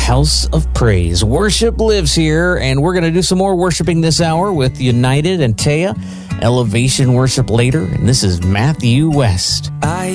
house of praise. Worship lives here, and we're going to do some more worshiping this hour with United and Taya. Elevation worship later, and this is Matthew West.